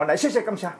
来，谢谢，感谢。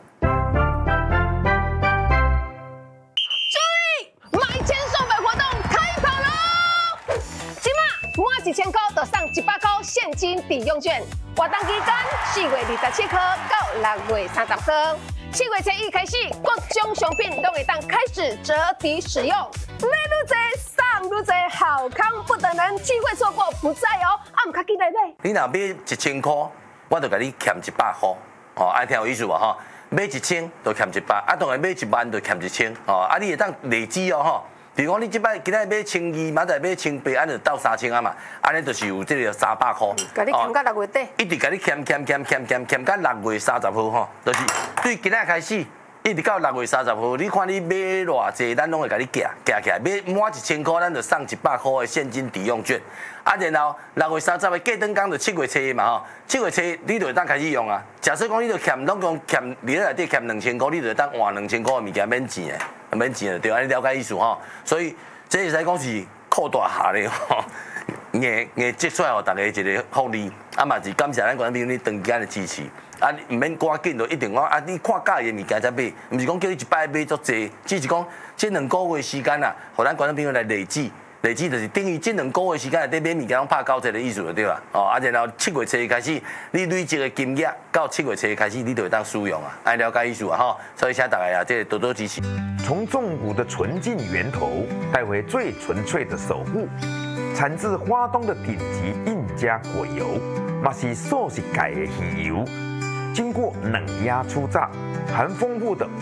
买钱送费活动开跑喽！今晚满1000块就送100块现金抵用券，活动期间4月27号到6月30号，7月初1开始，各种商品都会当开始折抵使用。买愈多送愈多，好康不等人，机会错过不再哦！唔卡记来买。 你若买1000块，我就甲你欠100块，哦，爱听有意思无吼？买1000就欠100，当然买1万就欠1000，哦，你会当累积哦吼。比如讲，你即摆今仔买1200，明仔买1800，安就到3000啊嘛，安尼就是有这个300块。 甲你欠到6月底。 一直甲你欠到6月30号吼，就是对今仔开始。一直到6月30号，你看你买偌济，咱拢会甲你夹起来。买满1000块，咱就送100块的现金抵用券。然后6月30号过灯工就7月初嘛吼，7月初你就会当开始用啊。假设讲你就欠总共欠你内底欠2000块，你就会当换2000块的物件免钱的，免钱的对，安尼了解意思吼。所以这会使讲是扩大下咧吼，硬积出来互大家一个福利，嘛是感谢咱观众朋友你长期的支持。唔免赶紧就一定讲你看介意的物件才买，唔是讲叫你一摆买足济，只是讲这2个月时间啊，互咱观众朋友来累积就是等于这2个月时间内底买物件拢拍90的意思就对啦。然后7月初开始，你累积的金额到7月初开始，你就会当使用啊，了解意思啊吼。所以请大家这多多支持。 从纵谷的纯净源头带回最纯粹的守护，产自花东的顶级印加果油，嘛是素食界的鱼油。经过冷压初榨，含丰富的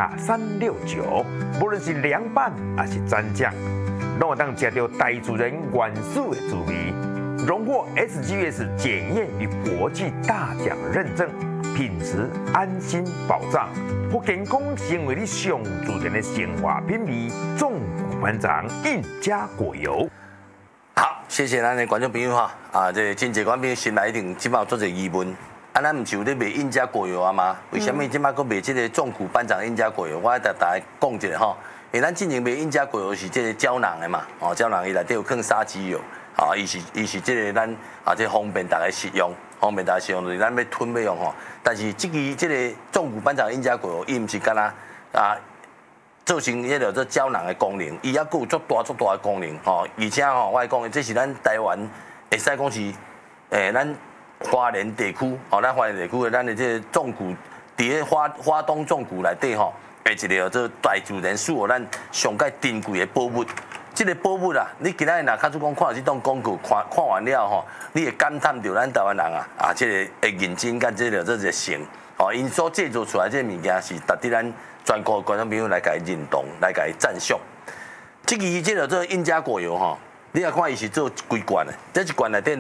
Omega-369，无论是凉拌还是蘸酱，拢会当吃到大自然原始的滋味。荣获 SGS 检验与国际大奖认证，品质安心保障，或健康成为你上自然的生活品味。纵谷班长印加果油。 好，谢谢咱的观众朋友哈，这真济观众朋友心内一定即摆有做者疑问。咱唔是有咧卖印加果油啊吗？为什么即摆佫卖即个纵谷班长印加果油？我来甲大家讲一下吼，因为咱之前卖印加果油是即个胶囊的嘛，胶囊伊内底有放沙棘油，伊是即个咱即方便大家食用，就是咱要吞要用吼。但是即个纵谷班长印加果油，伊唔是干造成迄个做胶囊的功能，伊还佫有足大的功能吼。而且吼，我来讲，这是咱台湾会使讲是咱。花莲地区，咱花莲地区的咱的这个纵谷，伫咧花东纵谷内底吼，一个做大自然属于咱上界珍贵的宝物。这个宝物啊，你今仔日若卡出讲看这档广告，看完了吼，你会感叹到咱台湾人这个会认真甲这个做热诚，因所制作出来这个物件是值得咱全国观众朋友来甲伊认同，来甲伊赞赏。这个做印加果油吼，你也看伊是做几罐的，这一罐内底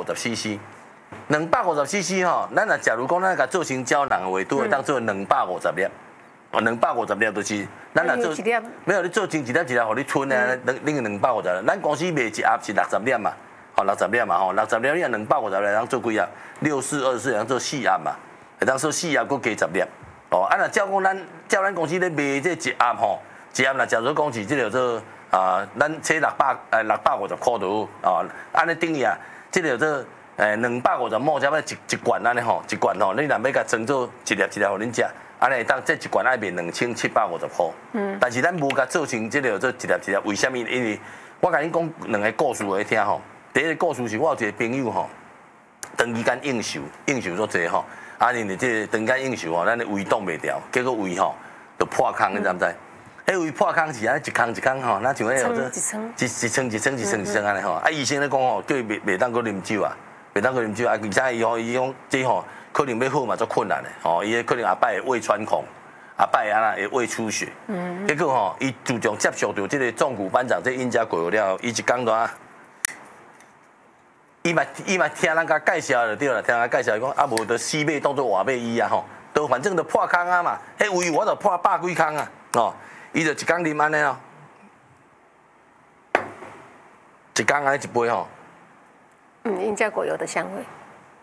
250cc。250cc 吼，咱若假如讲咱甲做成胶囊的话，都会当做250粒，250粒就是咱若做，没有你做成一粒，互你吞啊，恁个250粒，咱公司卖一盒是60粒嘛，60粒嘛吼，60粒你若250粒，当做几盒？6424当做4盒嘛，会当做4盒，佮加10粒。若照咱公司咧卖这一盒吼，一盒若假如讲是这个做咱切650块度安尼等于这个做。250毛，才一罐安尼吼，一罐吼，你若要甲装做一粒，互恁食，安尼当这一罐爱卖2750块。但是咱无甲做成这个做一粒，为什么？因为我甲恁讲2个故事互听吼。第一个故事是我有一个朋友吼，长期间应酬足济吼，因为这长期间应酬吼，咱的胃挡袂牢，结果胃吼就破空，你知毋知？迄胃破空是安尼一空吼，那像迄个一层安尼吼。医生咧讲吼，叫伊袂当搁啉酒啊。袂当去啉酒，而且伊讲这吼可能要好嘛，足困难的伊可能下摆会胃穿孔，下摆会胃出血。结果吼，伊自从接受到这个纵谷班长这印加果油了，伊一讲话，伊嘛听人家介绍就对了，听人家介绍讲无就死马当做活马医啊吼，都反正就破空啊嘛，迄胃我就破100几空啊，伊就一工啉安尼一工安尼一杯吼。 印加果油的香味。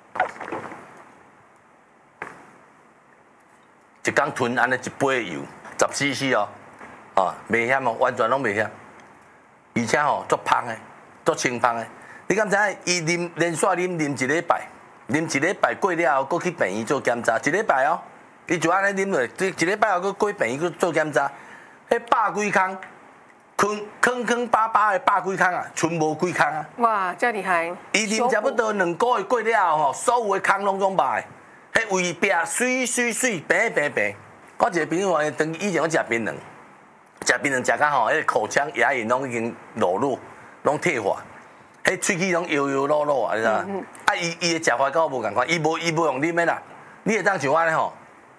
一工吞安尼一杯油，10cc袂险完全拢袂险，而且足芳的，足清芳的。你敢知影？伊连续啉一礼拜，过了后，搁去病院做检查，一礼拜伊就安尼啉落，一礼拜后佫过病院佫做检查，迄百几空，坑巴巴的百几空啊，剩无几空啊。 哇，真厉害！ 伊啉差不多2个月过了后吼，所有的空拢总歹，迄胃壁水，平。我一个朋友诶，以前我食槟榔，食到吼，迄个口腔牙龈拢已经裸，拢退化，迄喙齿拢摇落啊，你知道？啊，伊的食法甲我无共款，伊无用啉的啦，你会当像我安尼吼，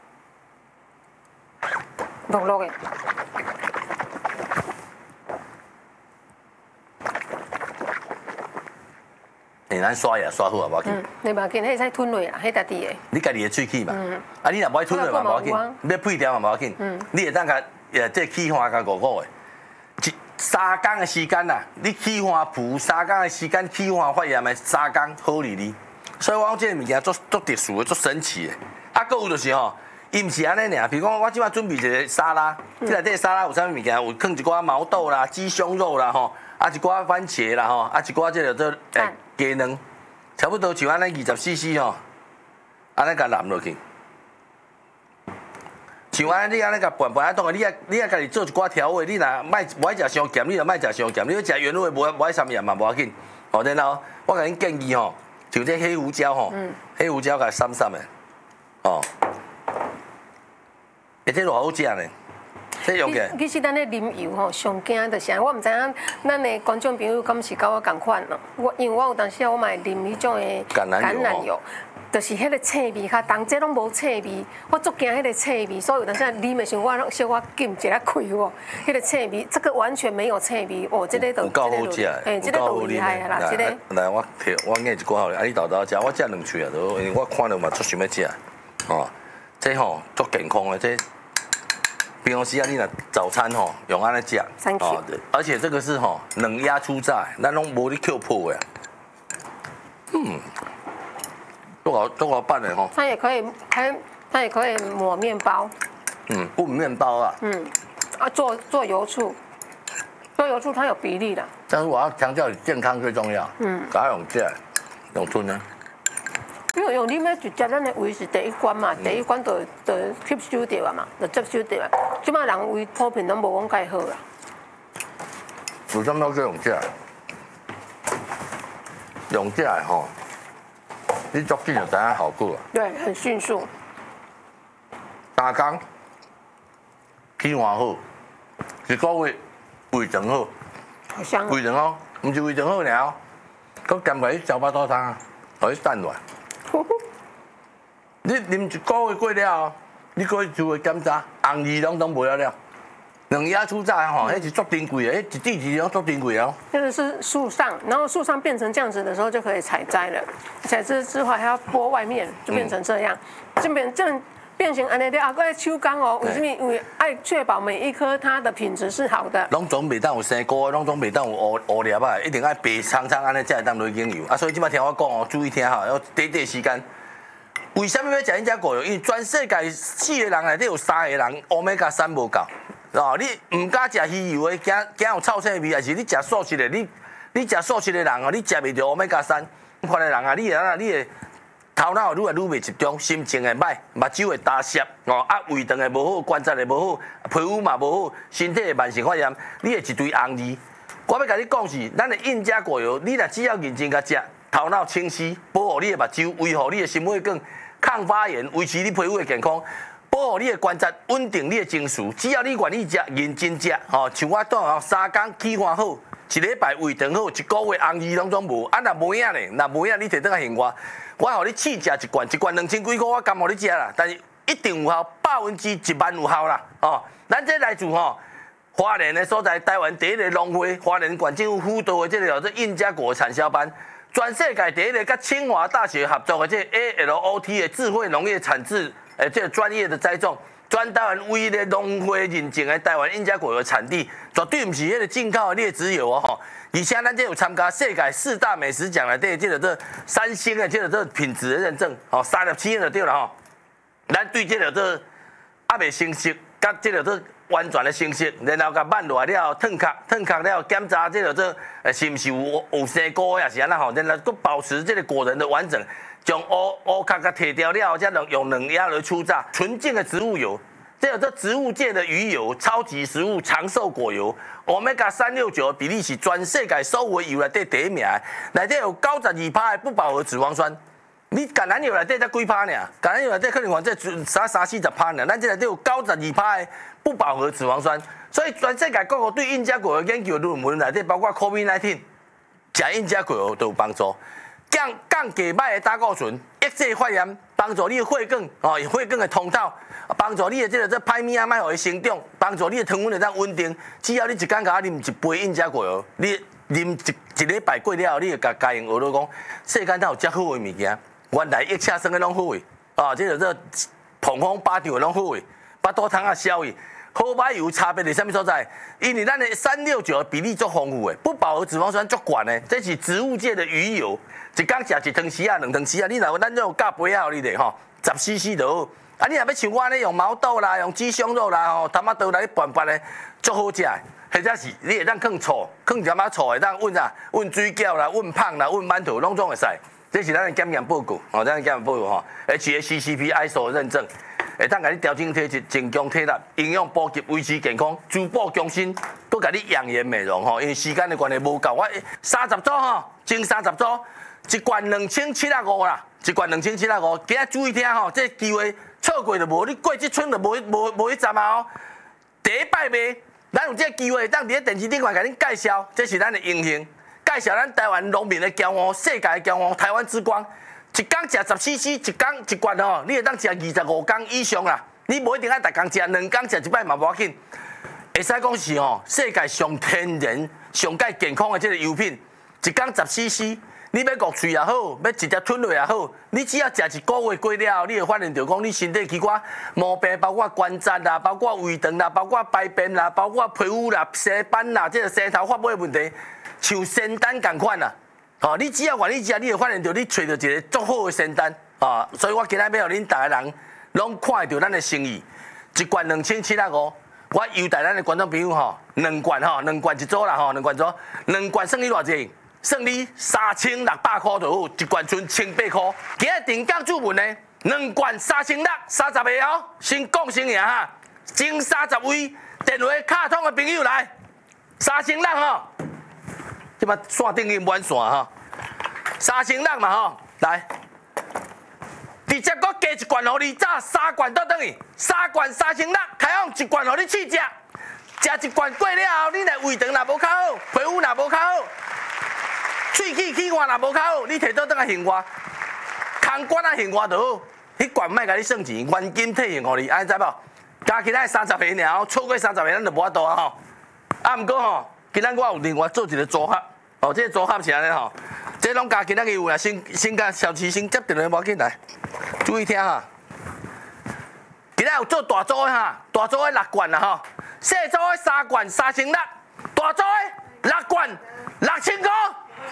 落的。 咱刷牙刷好啊，无要紧。 你无要紧，迄使吞落啦，迄家己的。 你家己的喙齿嘛，啊，你若无爱吞落嘛，无要紧，要配掉嘛，无要紧。你会当甲这起花甲5个，3工的时间啦，你起花蒲3工的时间，起花发炎的3工好哩。所以我讲这个物件足特殊的，足神奇的。啊，佫有就是吼，伊毋是安尼尔，比如讲我即摆准备一个沙拉，这内底沙拉有啥物物件？有放一寡毛豆啦、鸡胸肉啦吼，啊一寡番茄啦吼，啊一寡这个做鸡卵，差不多像安尼20cc 吼，安尼甲淋落去。像安尼你安尼甲拌啊当，你啊家己做一寡调味，你若无爱食伤咸，你就莫食伤咸，你要食原味无爱啥盐嘛，无要紧。哦，然后我甲恁建议吼，像这黑胡椒吼，黑胡椒甲散的，哦，这偌好食呢。这用起。 其实咱咧啉油吼，上惊就是我毋知影咱的观众朋友敢是甲我共款咯。因为我有当时我嘛会啉迄种的橄榄油。 就是迄个刺味较重，这拢无刺味，我足惊迄个刺味，所以有当时啉的时候，我小可禁一下开哦，迄个刺味，这个完全没有刺味哦，这个都有够好食的， 哎，这个都厉害啦，这个。 来，我硬一寡好，啊，你豆食，我食2喙啊，都，因为我看到嘛，足想要食，哦，这吼足健康的，这平常时啊，你若早餐吼用安尼食， 哦， 而且这个是吼冷压初榨，咱拢无咧扣破的，多好拌的吼。 它也可以抹面包。 炖面包啊。 做油醋，做油醋它有比例的。 但是我要强调，健康最重要。赶快用这，用吞呢。 因为用你要直接咱的胃是第一关嘛，第一关就吸收掉啊嘛，就接收掉啊。即摆人胃普遍拢无讲介好啦。 有啥物叫用这？用这吼。你足紧就知影效果啊！ 对，很迅速。 3工起换好，1个月胃肠好。 好香。 胃肠哦，唔是胃肠好尔哦，佮兼埋去消化道汤啊，互伊散落来。你啉1个月过了后，你过去就会检查，红字拢无了。冷压初榨吼，迄是足珍贵的，迄一滴一滴拢足珍贵哦。 这个是树上，然后树上变成这样子的时候就可以采摘了，采摘之后还要剥外面，就变成这样，这变成安尼的啊，个手工哦，为什么？因为爱确保每一颗它的品质是好的。 拢总袂当有生菇，拢总袂当有乌粒啊，一定爱白苍苍安尼才会当落精油啊。所以即摆听我讲哦，注意听哈，要短时间。为什么要食因只果油？因为全世界4个人内底有3个人Omega-3无够。哦，你唔敢食鱼油的，惊有臭腥味，还是你食素食的？你食素食的人哦，你食袂着Omega-3，看的人啊，你的头脑愈来愈袂集中，心情会歹，目睭会干涩，哦啊，胃肠会无好，关节会无好，皮肤嘛无好，身体会慢性发炎，你会一堆红字。我要甲你讲是，咱的印加果油，你若只要认真甲食，头脑清晰，保护你的目睭，维护你的心血管，抗发炎，维持你皮肤的健康。保护你的关节，稳定你的情绪。只要你愿意食，认真食，吼，像我当哦，3工起换好，1礼拜胃肠好，1个月红字拢总无。啊，若无影咧，若无影你摕倒来还我互你试食一罐2000几块，我甘互你食啦。但是一定有效，100%有效啦。哦，咱这来自吼花莲的所在，台湾第一个农会，花莲县政府辅导的这个叫做印加果产销班，全世界第一个甲清华大学合作的这 ALOT 的智慧农业产制。这个专业的栽种，全台湾唯一的农会认证的台湾印加果油产地，绝对不是迄个进口的劣质油哦吼。而且咱这有参加世界4大美食奖的这个3星的这个品质的认证，哦，37就对了吼。咱对这个还未成熟，甲这个完全的成熟，然后甲慢落来了，烫壳了，检查这个是不是有生菇，也是安那吼，然后佮保持这个果仁的完整。 将乌壳甲摕掉了，再用冷压来出榨，纯净的植物油。这有植物界的鱼油，超级食物长寿果油，Omega 369比例是全世界所有油内底第一名的，内底有92%的不饱和脂肪酸。你橄榄油内底才几趴呢？橄榄油内底可能讲这30-40%呢，咱这内底有92%的不饱和脂肪酸。所以全世界各国对印加果油研究论文内底，包括 COVID-19， 吃印加果油都有帮助。降低歹的胆固醇，抑制发炎，帮助你的血管血管的通透，帮助你的这歹物啊，莫互伊生长，帮助你的糖分会当稳定。只要你一天甲啉一杯印加果油，你啉一礼拜过了后，你就甲家人学到讲，世间哪有遮好的物件？原来腋车生的拢好诶，这碰风巴掌的拢好诶，巴肚汤啊消诶。好歹油差别伫啥物所在？因为咱的369的比例足丰富诶，不饱和脂肪酸足悬诶，这是植物界的鱼油。一天食1汤匙啊，2汤匙啊，你若咱这种加杯啊，你得吼10cc 就好。啊，你若要像我安尼用毛豆啦、用鸡胸肉啦、头仔豆来拌拌的，足好食。或者是你会当放醋，放一点仔醋会当温水饺啦、温胖啦、温馒头，拢总会使。这是咱的检验报告，咱的检验报告吼 ，HACCP ISO 认证。会当甲你调整体质、增强体力、营养补给、维持健康、珠宝强身，都甲你养颜美容吼。因为时间的关系无够，我30组吼，前30组，一罐2750啦，一罐2750。今仔注意听吼，这机会错过就无，你过这村就无去站啊哦。第一摆卖，咱有这个机会，当伫咧电视顶面甲恁介绍，这是咱的荣幸，介绍咱台湾农民的骄傲、世界的骄傲、台湾之光。一天食10cc，一罐吼，你会当食25天以上啦。你无一定爱逐天食，2天食一摆嘛无要紧。会使讲是吼，世界上天然、上介健康的这个油品，一天10cc，你要焗喙也好，要直接吞落也好，你只要食1个月过了后，你会发现到讲你身体器官毛病，包括关节啦，包括胃肠啦，包括排便啦，包括皮肤啦、色斑啦，这个舌头发尾的问题，像仙丹同款啦。你只要愿意食，你会发现到你找到一个足好的仙丹所以我今日要互恁逐个人拢看会到咱的诚意。一罐2750，我优待咱的观众朋友2罐2罐一组啦2罐一组，2罐算你偌济？算你3600块就好，一罐剩18块。今日定岗注文呢，2罐3630个哦，先讲先赢哈，前30位电话卡通的朋友来，36即摆线顶已满线3000嘛来，直接搁加一罐互你，早3罐倒转去，3罐3000，开放1罐互你试食，食1罐过了后，你若胃肠若无较好，皮肤若无较好，喙齿气管若无较好，你摕倒转来还我，空罐啊还我就好，迄罐莫甲你算钱，原金退现互你，安知无？加起来30个尔，超过30个咱就无法度啊毋过今仔我有另外做一个组合。这个组合是安尼吼，这拢加今仔日有啦，先甲小齐先接电话，无要紧来，注意听哈。今仔有做大组的大组的6罐啦小组的3罐3600，大组的6罐6000块。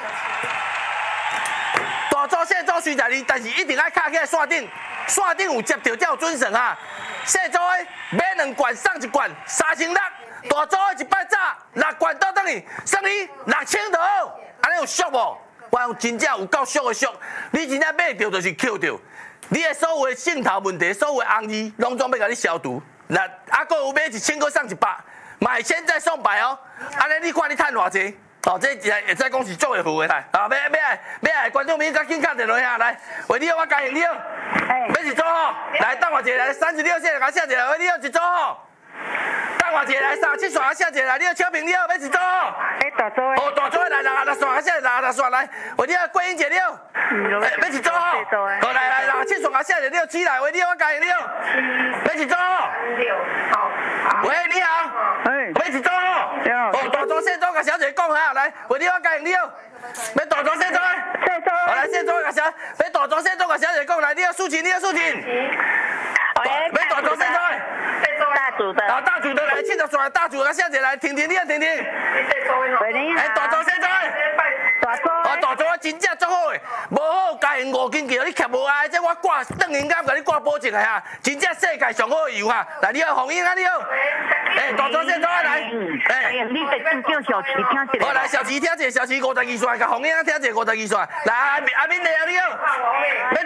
大组小组随在你，但是一定要卡起来线顶，线顶有接到才有准算小组的买2罐送1罐3000。大组的一摆早6罐倒转去，算你6000就好，安尼有俗无？我用真正有够俗的俗，你真正买到就是扣到，你的所有的镜头问题、所有的红字，拢总要甲你消除。那还有买1000个送100，买1000再送100哦，安尼你看你赚偌济？这会使讲是足会付的来，要观众朋友赶紧打电话下来，为你我加赢你哦，要一组来等我一下来36线甲写一下，为你一组等我一下来37线写一下来，你小朋友要一组大组的，大组的来60线写60线来，为你桂英姐了，要一组来67线写一下7来，为你我加赢你哦，要一组喂你好，要一组大组小组甲小姐讲下来，为你我加赢你哦，要大组小组来小组甲小，要大组小组甲小姐讲来，你要抒情，要大组小组。大组的来，70线大组啊，小姐来，婷婷你啊，婷婷。大组小组。大组真正足好诶，无好加赢5斤叫你吸无爱，这我挂等人家甲你挂保证的真正世界上好的油来你好，红英啊你好。 大专线走啊来， 你得叫小琪听一下。 好来，小琪听一下，小琪52线，甲洪英听一下52线，来阿敏来啊你好，要